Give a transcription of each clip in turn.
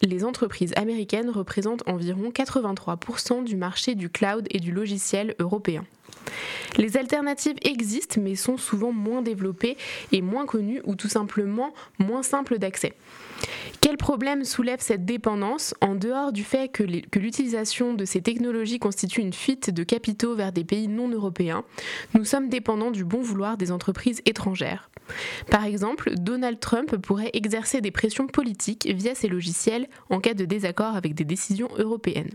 les entreprises américaines représentent environ 83% du marché du cloud et du logiciel européen. Les alternatives existent mais sont souvent moins développées et moins connues ou tout simplement moins simples d'accès. Quel problème soulève cette dépendance en dehors du fait que l'utilisation de ces technologies constitue une fuite de capitaux vers des pays non européens? Nous sommes dépendants du bon vouloir des entreprises étrangères. Par exemple, Donald Trump pourrait exercer des pressions politiques via ses logiciels en cas de désaccord avec des décisions européennes.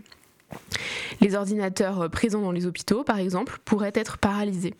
Les ordinateurs présents dans les hôpitaux, par exemple, pourraient être paralysés.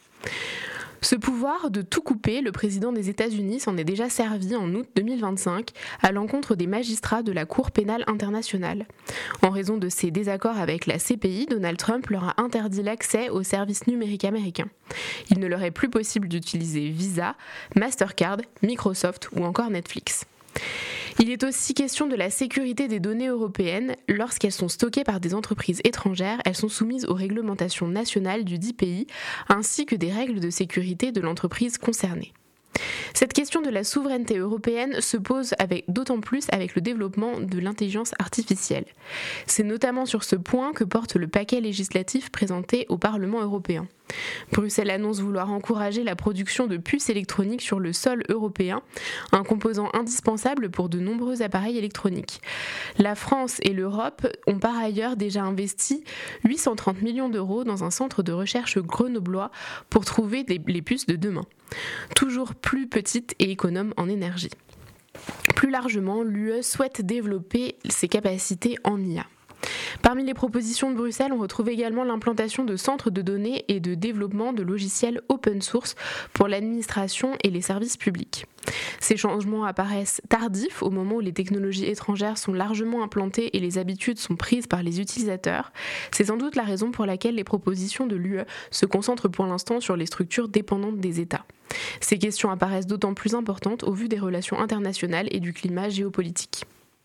Ce pouvoir de tout couper, le président des États-Unis s'en est déjà servi en août 2025 à l'encontre des magistrats de la Cour pénale internationale. En raison de ses désaccords avec la CPI, Donald Trump leur a interdit l'accès aux services numériques américains. Il ne leur est plus possible d'utiliser Visa, Mastercard, Microsoft ou encore Netflix. Il est aussi question de la sécurité des données européennes. Lorsqu'elles sont stockées par des entreprises étrangères, elles sont soumises aux réglementations nationales du dit pays, ainsi que des règles de sécurité de l'entreprise concernée. Cette question de la souveraineté européenne se pose d'autant plus avec le développement de l'intelligence artificielle. C'est notamment sur ce point que porte le paquet législatif présenté au Parlement européen. Bruxelles annonce vouloir encourager la production de puces électroniques sur le sol européen, un composant indispensable pour de nombreux appareils électroniques. La France et l'Europe ont par ailleurs déjà investi 830 millions d'euros dans un centre de recherche grenoblois pour trouver les puces de demain, toujours plus petites et économes en énergie. Plus largement, l'UE souhaite développer ses capacités en IA. Parmi les propositions de Bruxelles, on retrouve également l'implantation de centres de données et de développement de logiciels open source pour l'administration et les services publics. Ces changements apparaissent tardifs au moment où les technologies étrangères sont largement implantées et les habitudes sont prises par les utilisateurs. C'est sans doute la raison pour laquelle les propositions de l'UE se concentrent pour l'instant sur les structures dépendantes des États. Ces questions apparaissent d'autant plus importantes au vu des relations internationales et du climat géopolitique.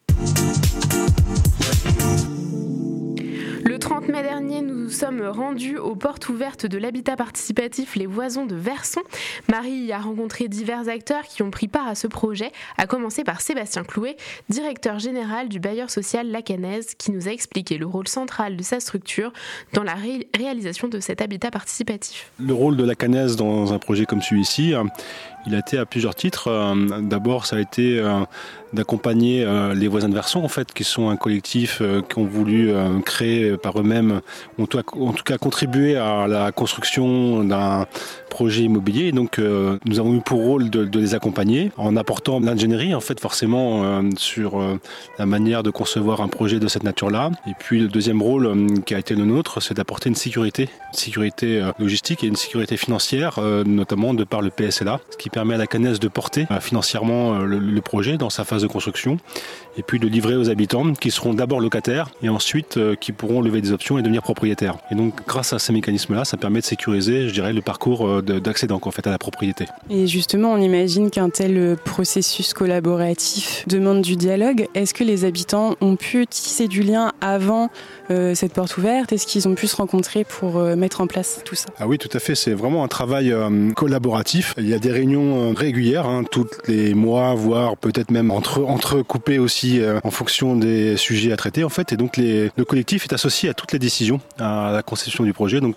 Le 30 mai dernier, nous nous sommes rendus aux portes ouvertes de l'habitat participatif Les Voisons de Verson. Marie y a rencontré divers acteurs qui ont pris part à ce projet, à commencer par Sébastien Clouet, directeur général du bailleur social La Canaise, qui nous a expliqué le rôle central de sa structure dans la réalisation de cet habitat participatif. Le rôle de La Canaise dans un projet comme celui-ci, il a été à plusieurs titres. D'abord, ça a été d'accompagner les voisins de Verson, en fait, qui sont un collectif qui ont voulu créer par eux-mêmes, en tout cas contribuer à la construction d'un projet immobilier. Et donc, nous avons eu pour rôle de les accompagner en apportant l'ingénierie, en fait, forcément, sur la manière de concevoir un projet de cette nature-là. Et puis, le deuxième rôle qui a été le nôtre, c'est d'apporter une sécurité logistique et une sécurité financière, notamment de par le PSLA, ce qui permet à la Canaise de porter financièrement le projet dans sa phase de construction et puis de livrer aux habitants qui seront d'abord locataires et ensuite qui pourront lever des options et devenir propriétaires. Et donc grâce à ces mécanismes-là, ça permet de sécuriser, je dirais, le parcours d'accédant en fait, à la propriété. Et justement, on imagine qu'un tel processus collaboratif demande du dialogue. Est-ce que les habitants ont pu tisser du lien avant cette porte ouverte? Est-ce qu'ils ont pu se rencontrer pour mettre en place tout ça? Ah oui, tout à fait. C'est vraiment un travail collaboratif. Il y a des réunions régulières, tous les mois, voire peut-être même entrecoupées aussi en fonction des sujets à traiter en fait. Et donc le collectif est associé à toutes les décisions, à la conception du projet, donc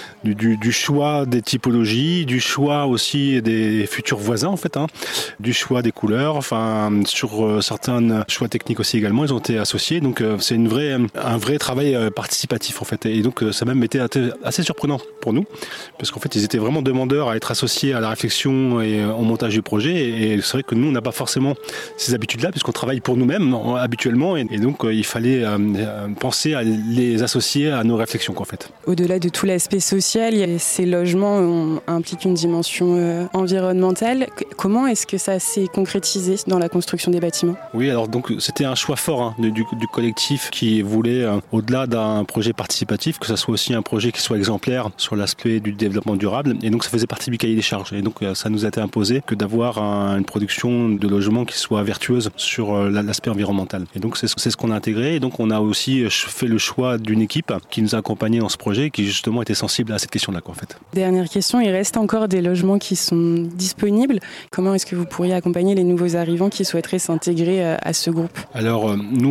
du choix des typologies, du choix aussi des futurs voisins en fait, du choix des couleurs, enfin sur certains choix techniques aussi également, ils ont été associés. Donc c'est un vrai travail participatif en fait. Et donc ça a même été assez surprenant pour nous, parce qu'en fait ils étaient vraiment demandeurs à être associés à la réflexion et au montage du projet. Et c'est vrai que nous on n'a pas forcément ces habitudes-là, puisqu'on travaille pour nous-mêmes habituellement, et donc il fallait penser à les associer à nos réflexions en fait. Au-delà de tout l'aspect social, ces logements impliquent une dimension environnementale. Comment est-ce que ça s'est concrétisé dans la construction des bâtiments? Oui, alors donc c'était un choix fort du collectif qui voulait, au-delà d'un projet participatif, que ça soit aussi un projet qui soit exemplaire sur l'aspect du développement durable, et donc ça faisait partie du cahier des charges. Et donc ça nous a été imposé que d'avoir une production de logements qui soit vertueuse sur l'aspect environnemental. Et donc c'est ce qu'on a intégré, et donc on a aussi fait le choix d'une équipe qui nous a accompagnés dans ce projet, qui justement était sensible à cette question-là en fait. Dernière question, il reste encore des logements qui sont disponibles. Comment est-ce que vous pourriez accompagner les nouveaux arrivants qui souhaiteraient s'intégrer à ce groupe? Alors nous